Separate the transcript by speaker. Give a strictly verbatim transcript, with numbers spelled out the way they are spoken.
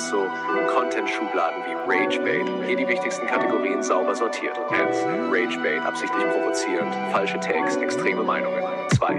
Speaker 1: so Content-Schubladen wie Ragebait. Hier die wichtigsten Kategorien sauber sortiert. eins. Ragebait, absichtlich provozierend, falsche Takes, extreme Meinungen. zwei.